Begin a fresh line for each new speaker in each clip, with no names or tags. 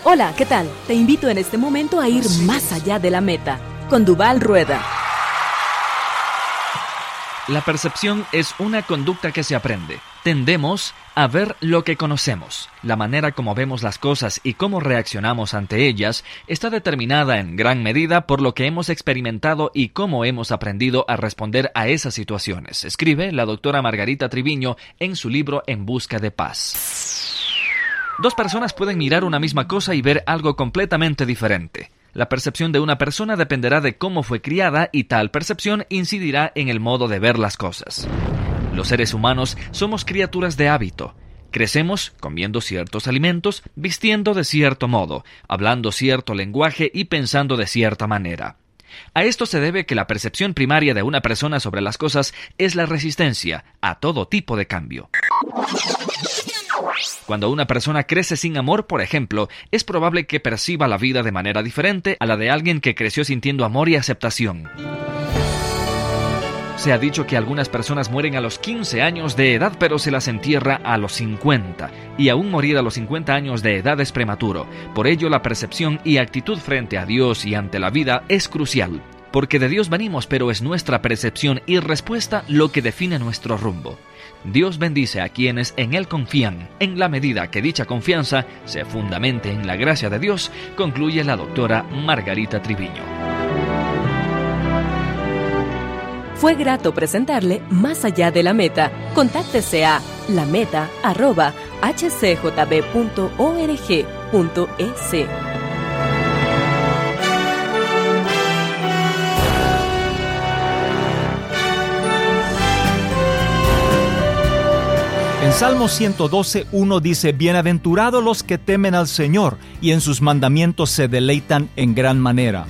Hola, ¿qué tal? Te invito en este momento a ir más allá de la meta, con Duval Rueda.
La percepción es una conducta que se aprende. Tendemos a ver lo que conocemos. La manera como vemos las cosas y cómo reaccionamos ante ellas está determinada en gran medida por lo que hemos experimentado y cómo hemos aprendido a responder a esas situaciones, escribe la doctora Margarita Triviño en su libro En busca de paz. Dos personas pueden mirar una misma cosa y ver algo completamente diferente. La percepción de una persona dependerá de cómo fue criada y tal percepción incidirá en el modo de ver las cosas. Los seres humanos somos criaturas de hábito. Crecemos comiendo ciertos alimentos, vistiendo de cierto modo, hablando cierto lenguaje y pensando de cierta manera. A esto se debe que la percepción primaria de una persona sobre las cosas es la resistencia a todo tipo de cambio. Cuando una persona crece sin amor, por ejemplo, es probable que perciba la vida de manera diferente a la de alguien que creció sintiendo amor y aceptación. Se ha dicho que algunas personas mueren a los 15 años de edad, pero se las entierra a los 50, y aún morir a los 50 años de edad es prematuro. Por ello, la percepción y actitud frente a Dios y ante la vida es crucial, porque de Dios venimos, pero es nuestra percepción y respuesta lo que define nuestro rumbo. Dios bendice a quienes en Él confían, en la medida que dicha confianza se fundamente en la gracia de Dios, concluye la doctora Margarita Triviño.
Fue grato presentarle Más allá de la meta. Contáctese a lameta@hcjb.org.es.
En Salmo 112:1 dice: Bienaventurados los que temen al Señor y en sus mandamientos se deleitan en gran manera.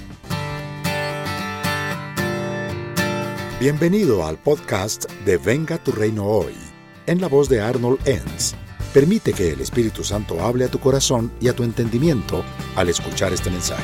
Bienvenido al podcast de Venga tu Reino Hoy, en la voz de Arnold Enns. Permite que el Espíritu Santo hable a tu corazón y a tu entendimiento al escuchar este mensaje.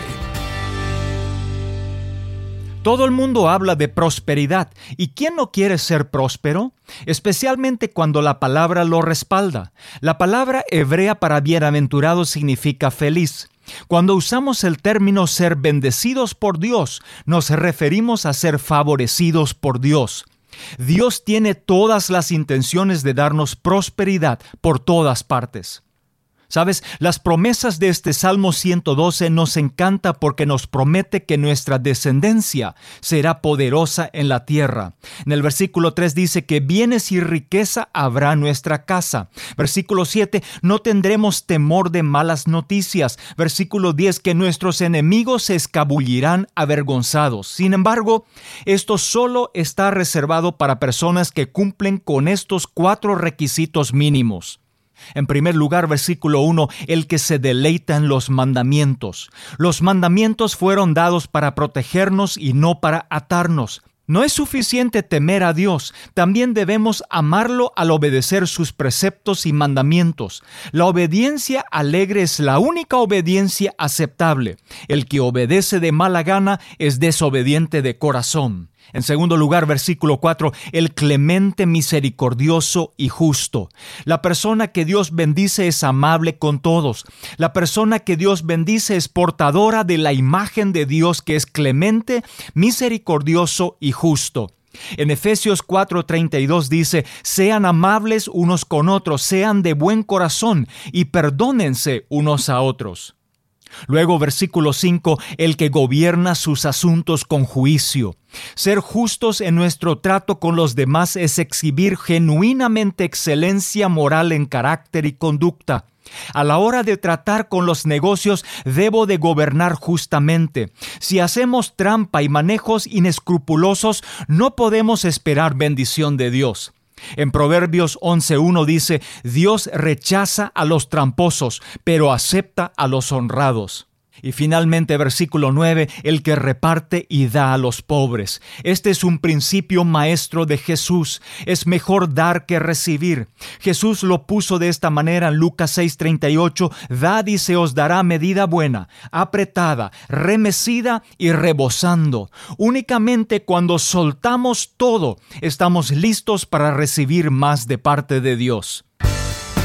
Todo el mundo habla de prosperidad, ¿y quién no quiere ser próspero? Especialmente cuando la palabra lo respalda. La palabra hebrea para bienaventurado significa feliz. Cuando usamos el término ser bendecidos por Dios, nos referimos a ser favorecidos por Dios. Dios tiene todas las intenciones de darnos prosperidad por todas partes. ¿Sabes? Las promesas de este Salmo 112 nos encanta porque nos promete que nuestra descendencia será poderosa en la tierra. En el versículo 3 dice que bienes y riqueza habrá en nuestra casa. Versículo 7, no tendremos temor de malas noticias. Versículo 10, que nuestros enemigos se escabullirán avergonzados. Sin embargo, esto solo está reservado para personas que cumplen con estos 4 requisitos mínimos. En primer lugar, versículo 1, el que se deleita en los mandamientos. Los mandamientos fueron dados para protegernos y no para atarnos. No es suficiente temer a Dios, también debemos amarlo al obedecer sus preceptos y mandamientos. La obediencia alegre es la única obediencia aceptable. El que obedece de mala gana es desobediente de corazón. En segundo lugar, versículo 4, el clemente, misericordioso y justo. La persona que Dios bendice es amable con todos. La persona que Dios bendice es portadora de la imagen de Dios, que es clemente, misericordioso y justo. En Efesios 4:32 dice: sean amables unos con otros, sean de buen corazón y perdónense unos a otros. Luego, versículo 5, el que gobierna sus asuntos con juicio. Ser justos en nuestro trato con los demás es exhibir genuinamente excelencia moral en carácter y conducta. A la hora de tratar con los negocios, debo de gobernar justamente. Si hacemos trampa y manejos inescrupulosos, no podemos esperar bendición de Dios. En Proverbios 11:1 dice: Dios rechaza a los tramposos, pero acepta a los honrados. Y finalmente, versículo 9, el que reparte y da a los pobres. Este es un principio maestro de Jesús. Es mejor dar que recibir. Jesús lo puso de esta manera en Lucas 6:38, dad y se os dará medida buena, apretada, remecida y rebosando. Únicamente cuando soltamos todo, estamos listos para recibir más de parte de Dios.